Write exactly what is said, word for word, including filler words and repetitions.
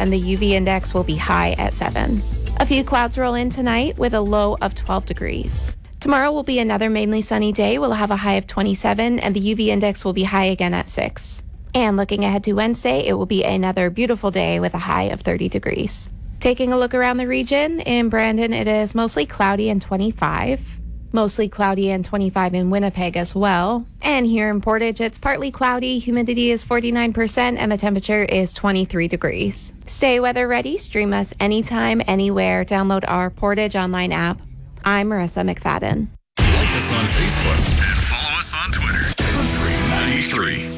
and the U V index will be high at seven. A few clouds roll in tonight with a low of twelve degrees. Tomorrow will be another mainly sunny day. We'll have a high of twenty-seven, and the U V index will be high again at six. And looking ahead to Wednesday, it will be another beautiful day with a high of thirty degrees. Taking a look around the region, in Brandon, it is mostly cloudy and twenty-five. Mostly cloudy and twenty-five in Winnipeg as well. And here in Portage, it's partly cloudy, humidity is forty-nine percent, and the temperature is twenty-three degrees. Stay weather ready, stream us anytime, anywhere, download our Portage online app. I'm Marissa McFadden. Like us on Facebook and follow us on Twitter. Country ninety-three.